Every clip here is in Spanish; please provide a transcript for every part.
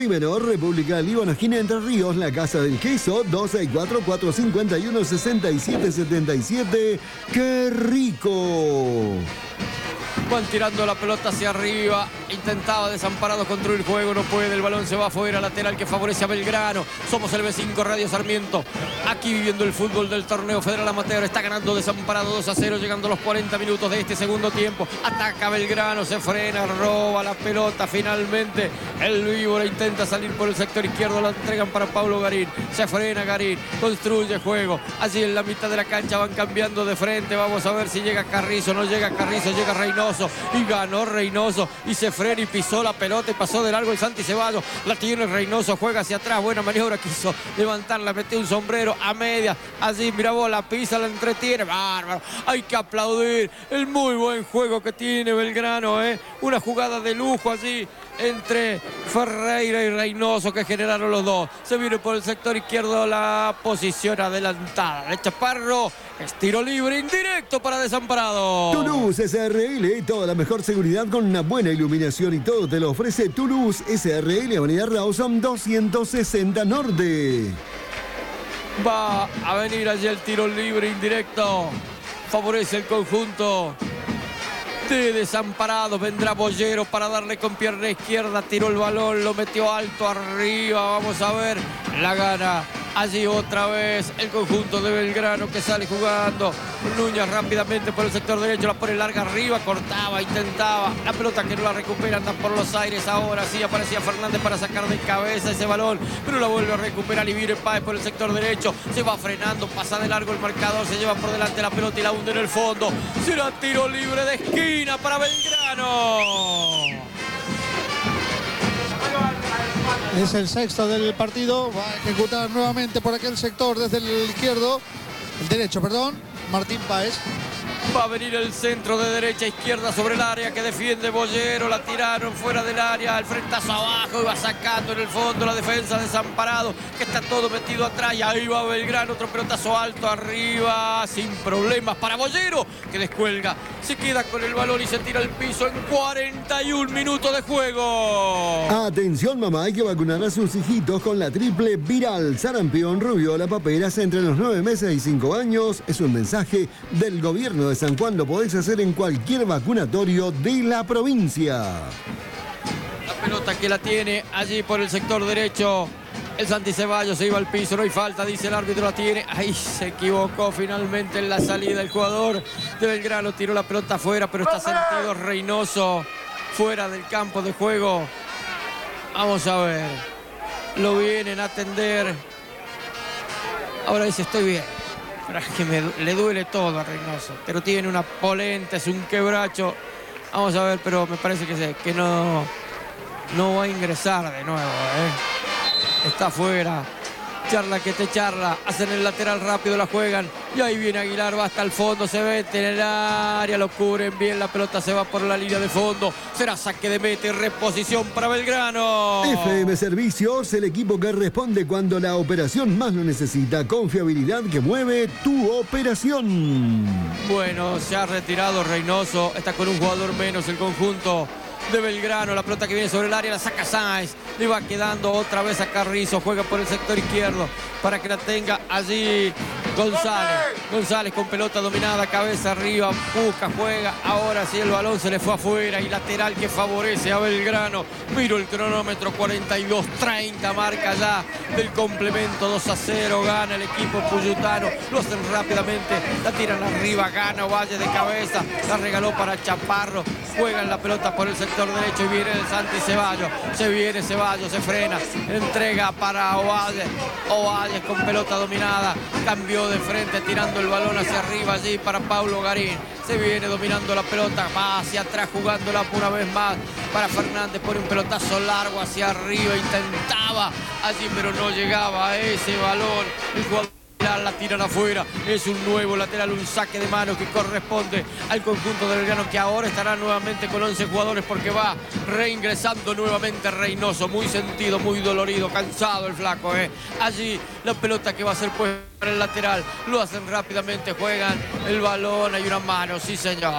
Menor, República Líbano, esquina Entre Ríos, la Casa del Queso, 264-451-6777. ¡Qué rico! Van tirando la pelota hacia arriba, intentaba Desamparado construir el juego, no puede, el balón se va afuera, lateral que favorece a Belgrano. Somos el B5 Radio Sarmiento, aquí viviendo el fútbol del torneo Federal Amateur. Está ganando Desamparado 2-0, llegando a los 40 minutos de este segundo tiempo. Ataca Belgrano, se frena, roba la pelota, finalmente el Víbora intenta salir por el sector izquierdo, la entregan para Pablo Garín, se frena Garín, construye juego, allí en la mitad de la cancha van cambiando de frente, vamos a ver si llega Carrizo, no llega Carrizo, llega Reynoso, y ganó Reynoso, y se frena y pisó la pelota y pasó de largo el Santi Ceballos, la tiene Reynoso, juega hacia atrás, buena maniobra, quiso levantarla, metió un sombrero a media, allí mira vos, la pisa, la entretiene, bárbaro, hay que aplaudir el muy buen juego que tiene Belgrano, una jugada de lujo allí entre Ferreira y Reynoso que generaron los dos. Se viene por el sector izquierdo la posición adelantada de Chaparro. Es tiro libre indirecto para Desamparado. Toulouse SRL, toda la mejor seguridad con una buena iluminación y todo te lo ofrece Toulouse SRL, Avenida Rawson 260 Norte. Va a venir allí el tiro libre indirecto. Favorece el conjunto de Desamparado. Vendrá Bollero para darle con pierna izquierda. Tiró el balón, lo metió alto arriba. Vamos a ver, la gana allí otra vez el conjunto de Belgrano que sale jugando. Núñez rápidamente por el sector derecho, la pone larga arriba, cortaba, intentaba. La pelota que no la recupera, anda por los aires. Ahora sí aparecía Fernández para sacar de cabeza ese balón, pero la vuelve a recuperar y viene Páez por el sector derecho. Se va frenando, pasa de largo el marcador, se lleva por delante la pelota y la hunde en el fondo. Será tiro libre de esquina para Belgrano. Es el sexto del partido. Va a ejecutar nuevamente por aquel sector desde el izquierdo. El derecho, perdón. Martín Páez. Va a venir el centro de derecha a izquierda sobre el área que defiende Bollero. La tiraron fuera del área. El frentazo abajo y va sacando en el fondo la defensa de Desamparado, que está todo metido atrás. Y ahí va Belgrano. Otro pelotazo alto arriba. Sin problemas para Bollero, que descuelga. Se queda con el balón y se tira al piso en 41 minutos de juego. Atención mamá, hay que vacunar a sus hijitos con la triple viral. Sarampión, rubiola, paperas entre los 9 meses y 5 años. Es un mensaje del gobierno de San Juan. Lo podés hacer en cualquier vacunatorio de la provincia. La pelota que la tiene allí por el sector derecho el Santi Ceballos, se iba al piso, no hay falta, dice el árbitro, la tiene. Ahí se equivocó finalmente en la salida el jugador de Belgrano, tiró la pelota afuera, pero está sentido Reynoso fuera del campo de juego. Vamos a ver, lo vienen a atender. Ahora dice, estoy bien. Pero es que le duele todo a Reynoso, pero tiene una polenta, es un quebracho. Vamos a ver, pero me parece que no va a ingresar de nuevo, Está afuera. Charla que te charla, hacen el lateral rápido, la juegan y ahí viene Aguilar, va hasta el fondo, se mete en el área, lo cubren bien, la pelota se va por la línea de fondo, será saque de meta y reposición para Belgrano. FM Servicios, el equipo que responde cuando la operación más lo necesita, confiabilidad que mueve tu operación. Bueno, se ha retirado Reynoso, está con un jugador menos el conjunto de Belgrano, la pelota que viene sobre el área, la saca Sáenz, le va quedando otra vez a Carrizo, juega por el sector izquierdo para que la tenga allí González con pelota dominada, cabeza arriba, busca, juega, ahora sí el balón se le fue afuera y lateral que favorece a Belgrano. Miro el cronómetro, 42-30 marca ya del complemento, 2-0, gana el equipo puyutano, lo hacen rápidamente, la tiran arriba, gana Ovalle de cabeza, la regaló para Chaparro, juegan la pelota por el sector derecho y viene el Santi Ceballos, se viene Ceballos, se frena, entrega para Ovalle con pelota dominada, cambió de frente tirando el balón hacia arriba allí para Pablo Garín, se viene dominando la pelota, va hacia atrás jugándola una vez más para Fernández, pone un pelotazo largo hacia arriba, intentaba allí pero no llegaba a ese balón, el jugador la tiran afuera, es un nuevo lateral, un saque de mano que corresponde al conjunto de Belgrano, que ahora estará nuevamente con 11 jugadores porque va reingresando nuevamente Reynoso, muy sentido, muy dolorido, cansado el flaco, allí la pelota que va a ser puesta para el lateral, lo hacen rápidamente, juegan el balón, hay una mano, sí señor,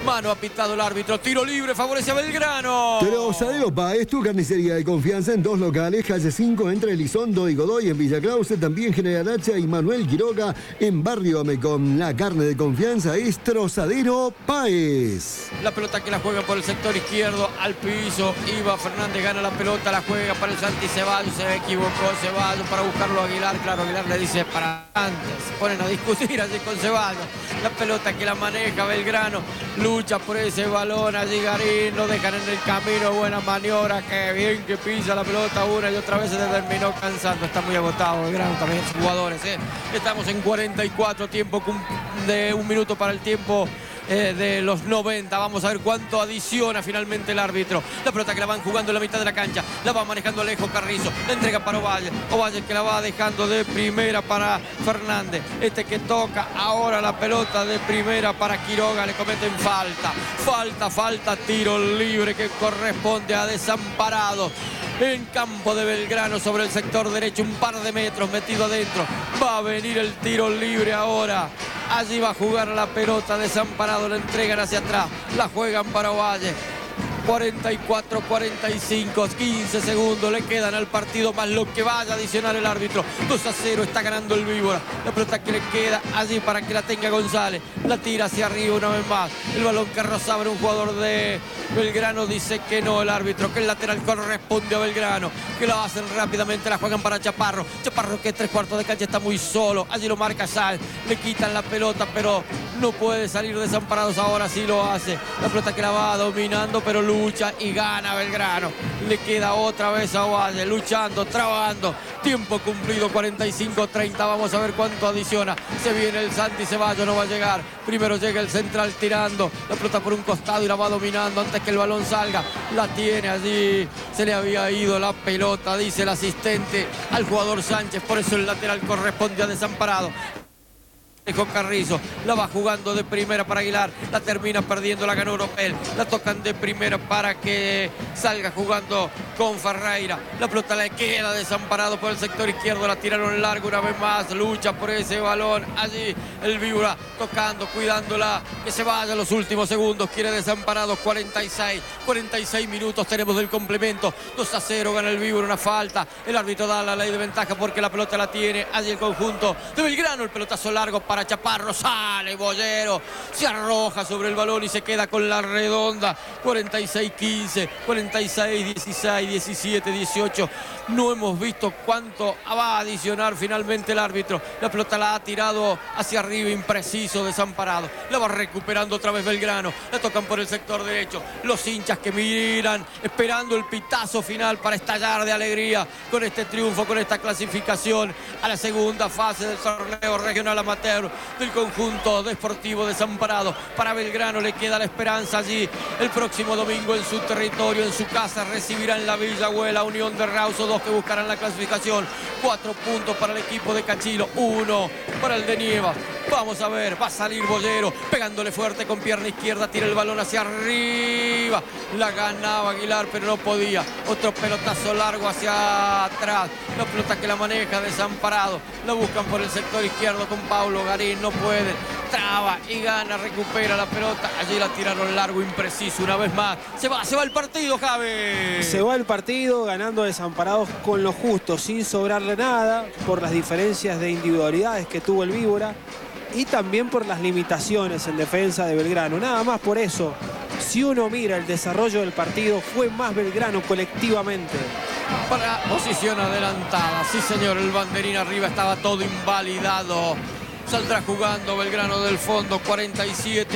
Mano ha pitado el árbitro. Tiro libre, favorece a Belgrano. Trozadero Páez, tu carnicería de confianza en 2 locales, calle 5 entre Elizondo y Godoy en Villa Krause, también General Hacha y Manuel Quiroga en Barrio Amecón. La carne de confianza es Trozadero Páez. La pelota que la juega por el sector izquierdo al piso. Iba Fernández, gana la pelota, la juega para el Santi Ceballos. Se equivocó Ceballos para buscarlo a Aguilar. Claro, Aguilar le dice para antes. Se ponen a discutir allí con Ceballos. La pelota que la maneja Belgrano. Lucha por ese balón. Allí Garín lo dejan en el camino. Buena maniobra. Qué bien que pisa la pelota una y otra vez se terminó cansando. Está muy agotado Belgrano también sus jugadores. Estamos en 44, tiempo de 1 minuto para el tiempo de los 90. Vamos a ver cuánto adiciona finalmente el árbitro. La pelota que la van jugando en la mitad de la cancha, la va manejando Alejo Carrizo, la entrega para Ovalle, Ovalle que la va dejando de primera para Fernández, que toca ahora la pelota de primera para Quiroga, le cometen falta, tiro libre que corresponde a Desamparado. En campo de Belgrano sobre el sector derecho, un par de metros metido adentro. Va a venir el tiro libre ahora. Allí va a jugar la pelota Desamparado, la entregan hacia atrás, la juegan para Ovalle. 44, 45, 15 segundos le quedan al partido más lo que vaya a adicionar el árbitro. 2-0 está ganando el Víbora. La pelota que le queda allí para que la tenga González. La tira hacia arriba una vez más. El balón que rozaba un jugador de Belgrano dice que no el árbitro, que el lateral corresponde a Belgrano, que lo hacen rápidamente, la juegan para Chaparro. Chaparro que 3/4 de cancha está muy solo. Allí lo marca Sáenz. Le quitan la pelota, pero no puede salir Desamparados. Ahora sí lo hace. La pelota que la va dominando, pero lucha y gana Belgrano. Le queda otra vez a Ovalle, luchando, trabando. Tiempo cumplido, 45-30. Vamos a ver cuánto adiciona. Se viene el Santi Ceballos, no va a llegar. Primero llega el central tirando. La pelota por un costado y la va dominando antes que el balón salga. La tiene allí. Se le había ido la pelota, dice el asistente al jugador Sánchez. Por eso el lateral corresponde a Desamparado. Alejo Carrizo, la va jugando de primera para Aguilar, la termina perdiendo, la ganó Europel, la tocan de primera para que salga jugando con Ferreira, la pelota le queda Desamparado por el sector izquierdo, la tiraron largo una vez más, lucha por ese balón, allí el Víbora tocando, cuidándola, que se vaya los últimos segundos, quiere Desamparado, 46 minutos tenemos del complemento, 2-0 gana el Víbora, una falta, el árbitro da la ley de ventaja porque la pelota la tiene, allí el conjunto de Belgrano, el pelotazo largo para Chaparro, sale Bollero, se arroja sobre el balón y se queda con la redonda. 46-15, 46-16, 17-18. No hemos visto cuánto va a adicionar finalmente el árbitro. La pelota la ha tirado hacia arriba, impreciso, Desamparado. La va recuperando otra vez Belgrano. La tocan por el sector derecho. Los hinchas que miran, esperando el pitazo final para estallar de alegría con este triunfo, con esta clasificación a la segunda fase del torneo regional amateur del conjunto deportivo Desamparado. Para Belgrano le queda la esperanza allí el próximo domingo en su territorio, en su casa, recibirán la Villa Güela, Unión de Rauso, 2 que buscarán la clasificación, 4 puntos para el equipo de Cachilo, 1 para el de Nieva. Vamos a ver, va a salir Bollero, pegándole fuerte con pierna izquierda, tira el balón hacia arriba, la ganaba Aguilar pero no podía, otro pelotazo largo hacia atrás, la pelota que la maneja Desamparado, la buscan por el sector izquierdo con Paulo Garín, no puede, traba y gana, recupera la pelota, allí la tiraron largo, impreciso una vez más, se va el partido, Javi. Se va el partido ganando Desamparados con lo justo, sin sobrarle nada, por las diferencias de individualidades que tuvo el Víbora y también por las limitaciones en defensa de Belgrano, nada más por eso. Si uno mira el desarrollo del partido, fue más Belgrano colectivamente. Para posición adelantada, sí señor, el banderín arriba estaba todo invalidado. Saldrá jugando Belgrano del fondo, 47-40.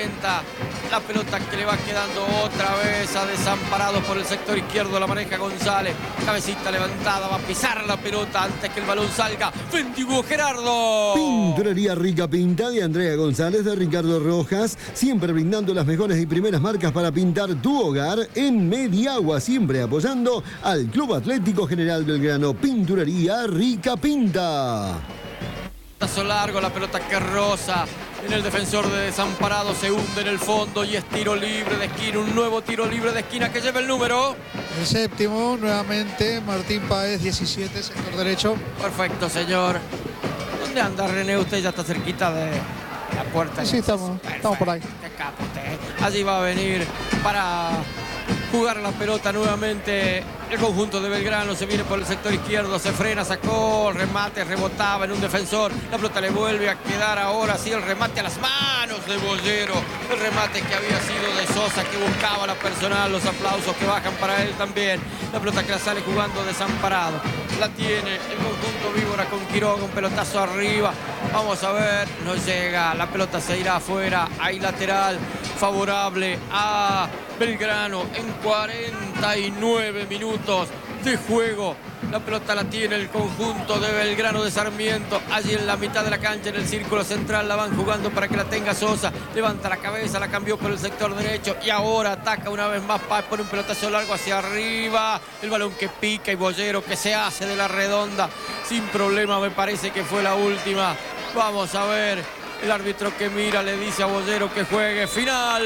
La pelota que le va quedando otra vez a Desamparado por el sector izquierdo, la maneja González. Cabecita levantada, va a pisar la pelota antes que el balón salga. Fendiguo Gerardo. Pinturería Rica Pinta de Andrea González, de Ricardo Rojas. Siempre brindando las mejores y primeras marcas para pintar tu hogar en Mediagua. Siempre apoyando al Club Atlético General Belgrano. Pinturería Rica Pinta. Largo, la pelota que roza en el defensor de Desamparado, se hunde en el fondo y es tiro libre de esquina, un nuevo tiro libre de esquina que lleva el número. El séptimo, nuevamente, Martín Páez, 17, sector derecho. Perfecto, señor. ¿Dónde anda René? Usted ya está cerquita de la puerta. Sí, estamos por ahí. Qué capo usted. Allí va a venir para jugar la pelota nuevamente el conjunto de Belgrano. Se viene por el sector izquierdo, se frena, sacó, remate, rebotaba en un defensor. La pelota le vuelve a quedar ahora sí el remate a las manos de Boyero. El remate que había sido de Sosa, que buscaba la personal. Los aplausos que bajan para él también. La pelota que la sale jugando desamparado. La tiene el conjunto Víbora con Quiroga, un pelotazo arriba. Vamos a ver, no llega. La pelota se irá afuera. Hay lateral favorable a Belgrano en 49 minutos de juego. La pelota la tiene el conjunto de Belgrano de Sarmiento. Allí en la mitad de la cancha, en el círculo central, la van jugando para que la tenga Sosa. Levanta la cabeza, la cambió por el sector derecho y ahora ataca una vez más. Pone un pelotazo largo hacia arriba. El balón que pica y Boyero que se hace de la redonda sin problema. Me parece que fue la última. Vamos a ver. El árbitro que mira le dice a Boyero que juegue. Final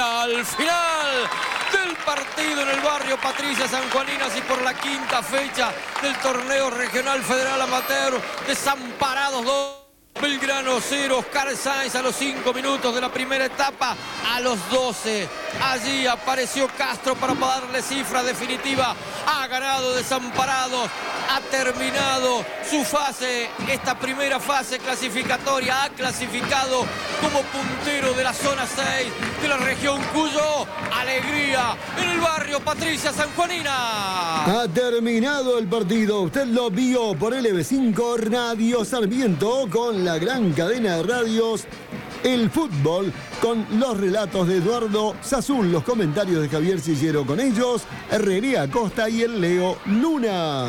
del partido en el barrio Patricia Sanjuaninas y por la quinta fecha del torneo regional federal amateur. Desamparados 2. Belgrano 0, Oscar Sáenz a los 5 minutos de la primera etapa. A los 12, allí apareció Castro para darle cifra definitiva. Ha ganado Desamparados, ha terminado su fase, esta primera fase clasificatoria. Ha clasificado como puntero de la zona 6 de la región Cuyo. Alegría en el barrio Patricia Sanjuanina. Ha terminado el partido. Usted lo vio por LB5 Radio Sarmiento con la gran cadena de radios El Fútbol, con los relatos de Eduardo Sazún, los comentarios de Javier Sillero con ellos, Herrería Acosta y el Leo Luna.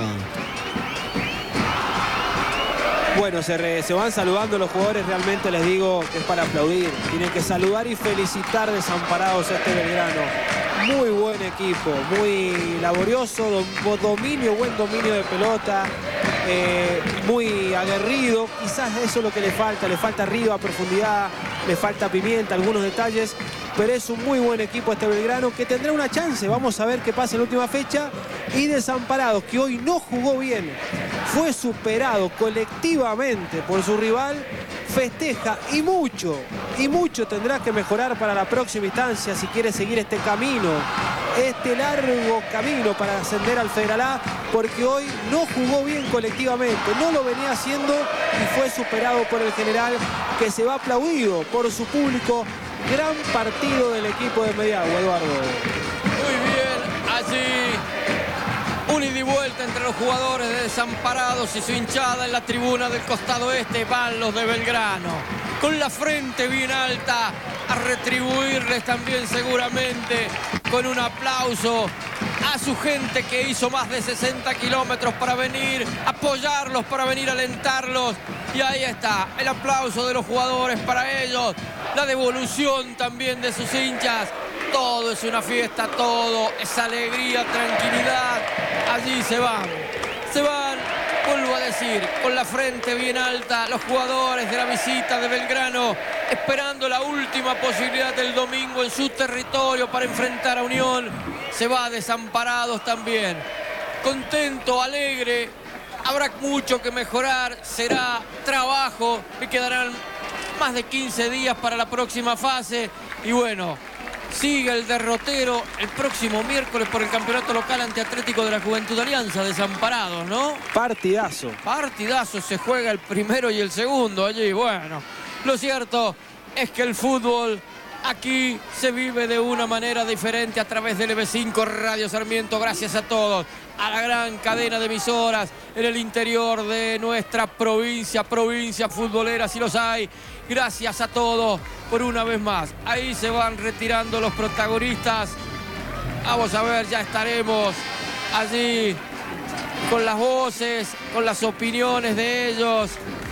Bueno, se van saludando los jugadores, realmente les digo que es para aplaudir. Tienen que saludar y felicitar Desamparados a este Belgrano. Muy buen equipo, muy laborioso, buen dominio de pelota, muy aguerrido. Quizás eso es lo que le falta arriba, profundidad, le falta pimienta, algunos detalles. Pero es un muy buen equipo este Belgrano que tendrá una chance. Vamos a ver qué pasa en la última fecha. Y Desamparados, que hoy no jugó bien, fue superado colectivamente por su rival, festeja y mucho tendrá que mejorar para la próxima instancia si quiere seguir este camino, este largo camino para ascender al Federal A, porque hoy no jugó bien colectivamente, no lo venía haciendo y fue superado por el general, que se va aplaudido por su público. Gran partido del equipo de Mediagua, Eduardo. Muy bien, allí un ida y vuelta entre los jugadores de Desamparados y su hinchada en la tribuna del costado este. Van los de Belgrano con la frente bien alta a retribuirles también seguramente con un aplauso a su gente que hizo más de 60 kilómetros para venir a apoyarlos, para venir a alentarlos. Y ahí está el aplauso de los jugadores para ellos, la devolución también de sus hinchas. Todo es una fiesta, todo es alegría, tranquilidad. Allí se van, vuelvo a decir, con la frente bien alta, los jugadores de la visita de Belgrano, esperando la última posibilidad del domingo en su territorio para enfrentar a Unión. Se va Desamparados también, contento, alegre. Habrá mucho que mejorar, será trabajo, y quedarán más de 15 días para la próxima fase. Y bueno, sigue el derrotero el próximo miércoles por el campeonato local ante Atlético de la Juventud Alianza. Desamparados, ¿no? Partidazo. Partidazo, se juega el primero y el segundo allí. Bueno, lo cierto es que el fútbol aquí se vive de una manera diferente a través del LB5 Radio Sarmiento. Gracias a todos, a la gran cadena de emisoras en el interior de nuestra provincia futbolera, si los hay. Gracias a todos por una vez más. Ahí se van retirando los protagonistas. Vamos a ver, ya estaremos allí con las voces, con las opiniones de ellos.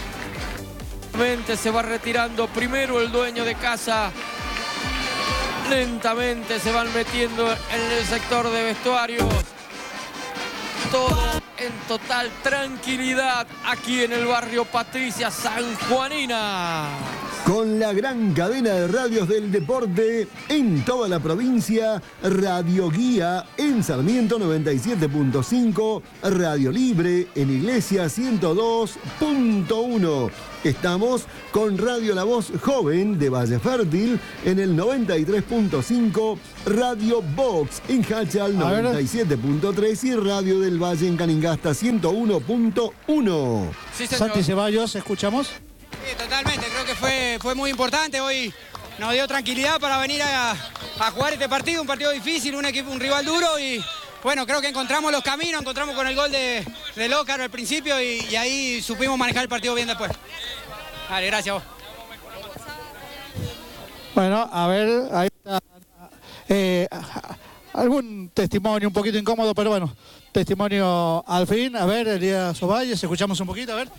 Se va retirando primero el dueño de casa. Lentamente se van metiendo en el sector de vestuarios. Todo en total tranquilidad aquí en el barrio Patricia Sanjuanina. Con la gran cadena de radios del deporte en toda la provincia, Radio Guía en Sarmiento 97.5, Radio Libre en Iglesia 102.1. Estamos con Radio La Voz Joven de Valle Fértil en el 93.5, Radio Box en Hachal 97.3 y Radio del Valle en Caningasta 101.1. Sí, señor. Santi Ceballos, ¿escuchamos? Sí, totalmente, creo que fue muy importante. Hoy nos dio tranquilidad para venir a jugar este partido, un partido difícil, un rival duro y bueno, creo que encontramos los caminos, encontramos con el gol de Lócar al principio y ahí supimos manejar el partido bien después. Vale, gracias vos. Bueno, a ver, ahí está. Algún testimonio un poquito incómodo, pero bueno, testimonio al fin. A ver, Elías Ovalles, escuchamos un poquito, a ver.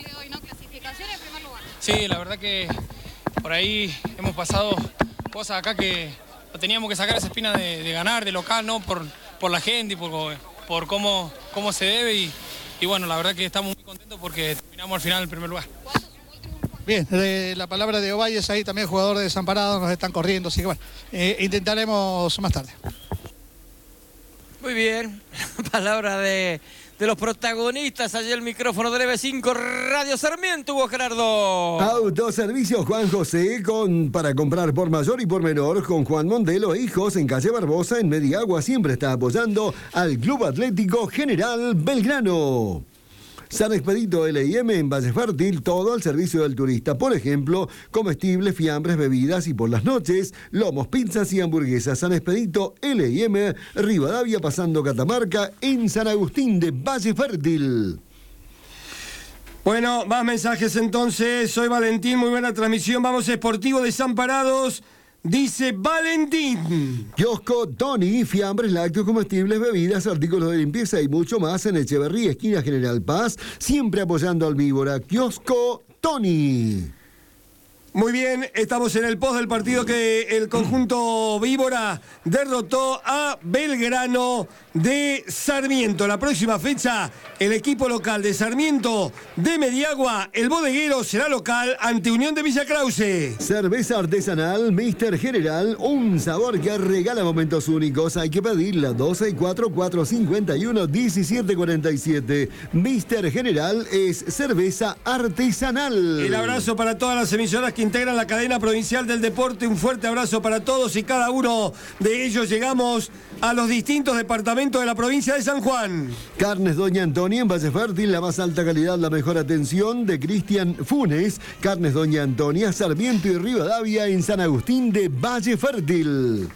Sí, la verdad que por ahí hemos pasado cosas acá que teníamos que sacar esa espina de ganar, de local, ¿no? Por la gente y por cómo se debe y bueno, la verdad que estamos muy contentos porque terminamos al final en primer lugar. Bien, la palabra de Ovalles ahí también, jugador de Desamparado, nos están corriendo, así que bueno, intentaremos más tarde. Muy bien, palabra de los protagonistas. Allí el micrófono de EB5 Radio Sarmiento, Hugo Gerardo. Autoservicio Juan José para comprar por mayor y por menor con Juan Mondelo e Hijos en calle Barbosa en Mediagua. Siempre está apoyando al Club Atlético General Belgrano. San Expedito L&M en Valle Fértil, todo al servicio del turista. Por ejemplo, comestibles, fiambres, bebidas y por las noches, lomos, pizzas y hamburguesas. San Expedito L&M, Rivadavia pasando Catamarca, en San Agustín de Valle Fértil. Bueno, más mensajes entonces. Soy Valentín, muy buena transmisión. Vamos a Sportivo Desamparados. Dice Valentín. Kiosco Tony, fiambres, lácteos, comestibles, bebidas, artículos de limpieza y mucho más en Echeverría, esquina General Paz, siempre apoyando al Víbora. Kiosco Tony. Muy bien, estamos en el post del partido que el conjunto Víbora derrotó a Belgrano de Sarmiento. La próxima fecha, el equipo local de Sarmiento de Mediagua, el bodeguero, será local ante Unión de Villa Krause. Cerveza artesanal Mr. General, un sabor que regala momentos únicos. Hay que pedirla 264-451-1747. Mr. General es cerveza artesanal. El abrazo para todas las emisoras que integran la cadena provincial del deporte. Un fuerte abrazo para todos y cada uno de ellos. Llegamos a los distintos departamentos de la provincia de San Juan. Carnes Doña Antonia en Valle Fértil, la más alta calidad, la mejor atención de Cristian Funes. Carnes Doña Antonia, Sarmiento y Rivadavia en San Agustín de Valle Fértil.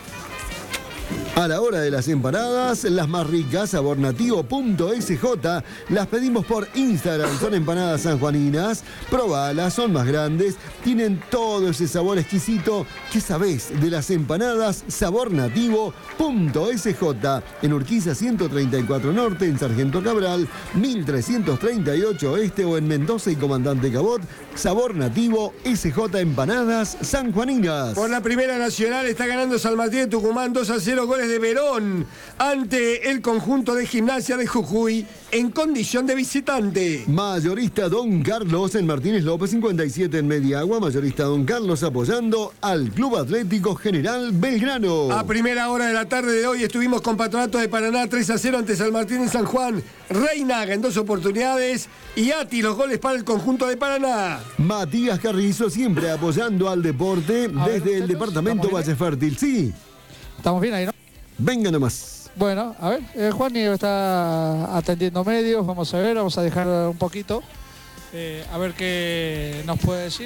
A la hora de las empanadas, las más ricas, sabornativo.sj, las pedimos por Instagram, son empanadas sanjuaninas, probalas, son más grandes, tienen todo ese sabor exquisito. ¿Qué sabés de las empanadas? Sabornativo.sj, en Urquiza 134 Norte, en Sargento Cabral, 1338 Este o en Mendoza y Comandante Cabot. Sabornativo SJ Empanadas Sanjuaninas. Por la Primera Nacional está ganando San Martín de Tucumán 2-0, goles de Verón ante el conjunto de Gimnasia de Jujuy en condición de visitante. Mayorista Don Carlos en Martínez López 57 en Mediagua. Mayorista Don Carlos apoyando al Club Atlético General Belgrano. A primera hora de la tarde de hoy estuvimos con Patronato de Paraná 3-0 ante San Martín en San Juan. Reinaga en 2 oportunidades y Ati los goles para el conjunto de Paraná. Matías Carrizo siempre apoyando al deporte desde el departamento Valle Fértil. Sí. ¿Estamos bien ahí, no? Venga nomás. Bueno, a ver, Juan está atendiendo medios, vamos a ver, vamos a dejar un poquito, a ver qué nos puede decir.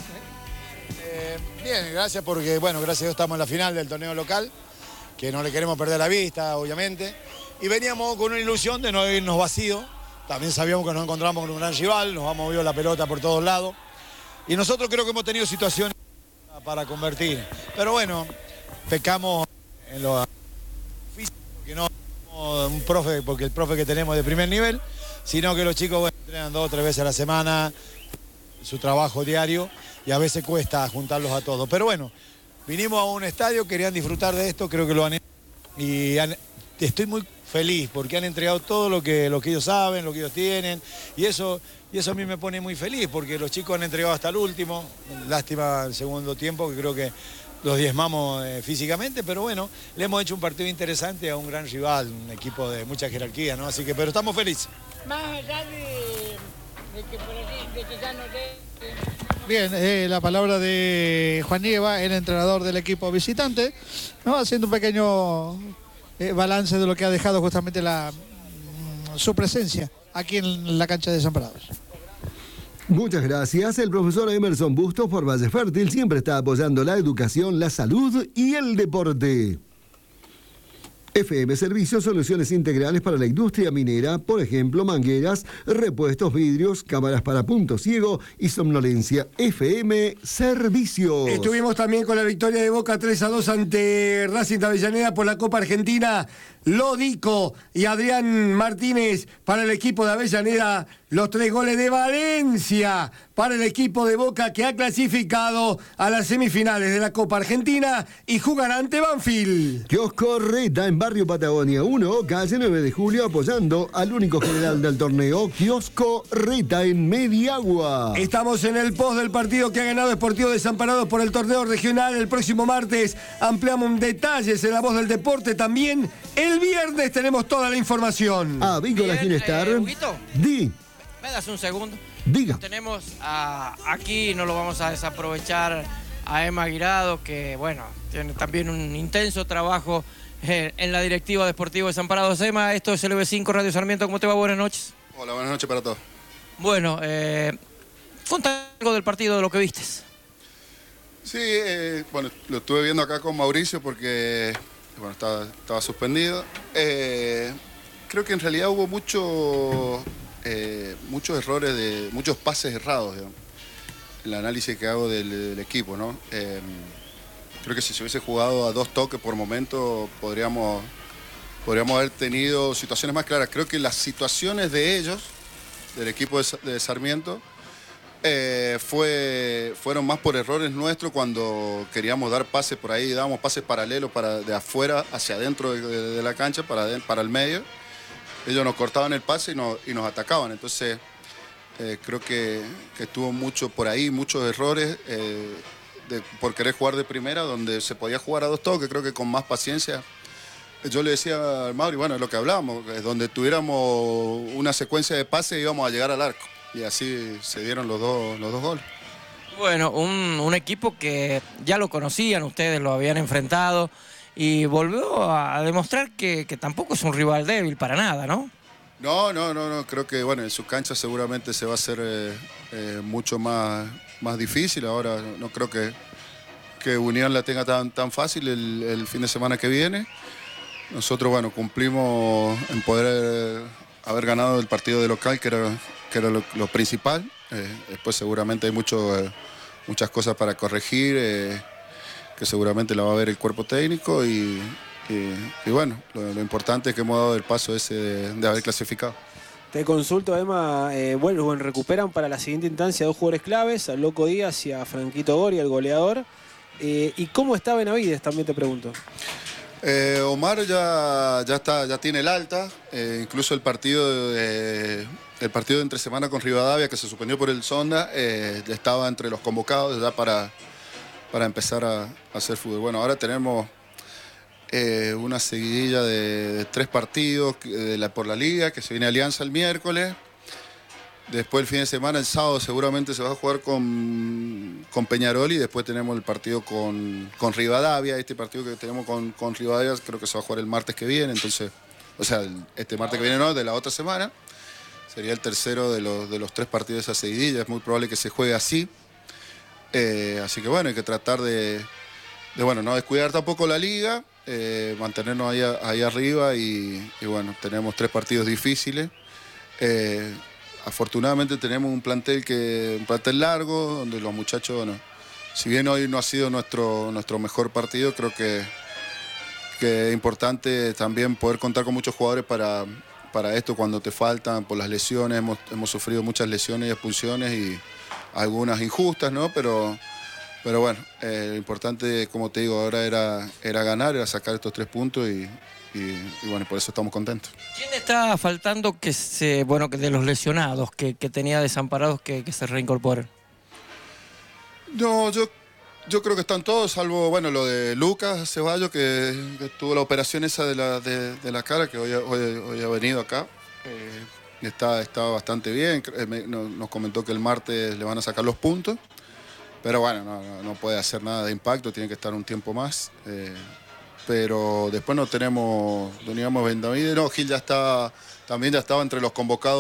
Bien, gracias porque, bueno, gracias a Dios estamos en la final del torneo local, que no le queremos perder la vista, obviamente, y veníamos con una ilusión de no irnos vacío. También sabíamos que nos encontramos con un gran rival, nos ha movido la pelota por todos lados, y nosotros creo que hemos tenido situaciones para convertir, pero bueno, pecamos en lo físico, porque no un profe, porque el profe que tenemos es de primer nivel, sino que los chicos, bueno, entrenan 2 o 3 veces a la semana, su trabajo diario, y a veces cuesta juntarlos a todos. Pero bueno, vinimos a un estadio, querían disfrutar de esto, creo que lo han hecho, y estoy muy feliz, porque han entregado todo lo que ellos saben, lo que ellos tienen, y eso a mí me pone muy feliz, porque los chicos han entregado hasta el último. Lástima el segundo tiempo, que creo que los diezmamos físicamente, pero bueno, le hemos hecho un partido interesante a un gran rival, un equipo de mucha jerarquía, ¿no? Así que, pero estamos felices. Más allá de que por allí, de que ya no Bien, la palabra de Juan Nieva, el entrenador del equipo visitante, ¿no? Haciendo un pequeño balance de lo que ha dejado justamente su presencia aquí en la cancha de Desamparados. Muchas gracias. El profesor Emerson Bustos por Valle Fértil siempre está apoyando la educación, la salud y el deporte. FM Servicios, soluciones integrales para la industria minera, por ejemplo, mangueras, repuestos, vidrios, cámaras para punto ciego y somnolencia. FM Servicios. Estuvimos también con la victoria de Boca 3-2 ante Racing de Avellaneda por la Copa Argentina. Lodico y Adrián Martínez para el equipo de Avellaneda. Los 3 goles de Valencia para el equipo de Boca, que ha clasificado a las semifinales de la Copa Argentina y jugará ante Banfield. Kiosco Reta en Barrio Patagonia 1, calle 9 de Julio, apoyando al único general del torneo, Kiosco Reta en Mediagua. Estamos en el post del partido que ha ganado Sportivo Desamparados por el torneo regional. El próximo martes ampliamos detalles en La Voz del Deporte también. El viernes tenemos toda la información. Avícola Ginestar. Di. ¿Me das un segundo? Diga. Tenemos aquí, no lo vamos a desaprovechar, a Emma Guirado, que bueno, tiene también un intenso trabajo en la directiva de Sportivo Desamparados. Emma, esto es LB5 Radio Sarmiento, ¿cómo te va? Buenas noches. Hola, buenas noches para todos. Bueno, contá algo del partido, de lo que vistes. Sí, bueno, lo estuve viendo acá con Mauricio porque bueno, estaba suspendido. Creo que en realidad hubo muchos errores, muchos pases errados, digamos, el análisis que hago del equipo, ¿no? Creo que si se hubiese jugado a 2 toques por momento podríamos haber tenido situaciones más claras. Creo que las situaciones de ellos, del equipo de Sarmiento, fueron más por errores nuestros cuando queríamos dar pases por ahí, dábamos pases paralelos de afuera hacia adentro de la cancha, para el medio. Ellos nos cortaban el pase y nos atacaban. Entonces, creo que estuvo mucho por ahí, muchos errores por querer jugar de primera, donde se podía jugar a 2 toques. Creo que con más paciencia. Yo le decía al Mauri, bueno, es lo que hablábamos, donde tuviéramos una secuencia de pases íbamos a llegar al arco. Y así se dieron los dos goles. Bueno, un equipo que ya lo conocían, ustedes lo habían enfrentado y volvió a demostrar que tampoco es un rival débil para nada, ¿no? No, creo que bueno, en su cancha seguramente se va a hacer mucho más difícil. Ahora no creo que Unión la tenga tan fácil el fin de semana que viene. Nosotros, bueno, cumplimos en poder haber ganado el partido de local, que era lo principal. Después seguramente hay muchas cosas para corregir, que seguramente la va a ver el cuerpo técnico y bueno, lo importante es que hemos dado el paso ese de haber clasificado. Te consulto, Emma, bueno, recuperan para la siguiente instancia 2 jugadores claves, al Loco Díaz y a Franquito Gori, el goleador. ¿Y cómo está Benavides? También te pregunto. Omar ya tiene el alta, incluso el partido de entre semana con Rivadavia, que se suspendió por el Sonda, estaba entre los convocados ya para empezar a hacer fútbol. Bueno, ahora tenemos una seguidilla de 3 partidos por la Liga, que se viene Alianza el miércoles. Después el fin de semana, el sábado, seguramente se va a jugar con Peñarol y después tenemos el partido con Rivadavia. Este partido que tenemos con Rivadavia creo que se va a jugar el martes que viene, entonces, o sea, este martes que viene no, de la otra semana. Sería el tercero de los 3 partidos de esa seguidilla, es muy probable que se juegue así. Así que bueno, hay que tratar de bueno, no descuidar tampoco la liga, mantenernos ahí arriba y bueno, tenemos 3 partidos difíciles. Afortunadamente tenemos un plantel largo, donde los muchachos, bueno, si bien hoy no ha sido nuestro mejor partido, creo que es importante también poder contar con muchos jugadores para esto cuando te faltan por las lesiones. Hemos sufrido muchas lesiones y expulsiones y algunas injustas, ¿no? Pero Pero bueno, lo importante, como te digo, ahora era ganar, era sacar estos 3 puntos y bueno, por eso estamos contentos. ¿Quién está faltando que de los lesionados que tenía desamparados que se reincorporen? No, yo creo que están todos, salvo bueno lo de Lucas Ceballos, que tuvo la operación esa de la cara, que hoy ha venido acá. Está bastante bien, nos comentó que el martes le van a sacar los puntos, pero bueno, no puede hacer nada de impacto, tiene que estar un tiempo más. Pero después no teníamos Vendavide, no, Gil también ya estaba entre los convocados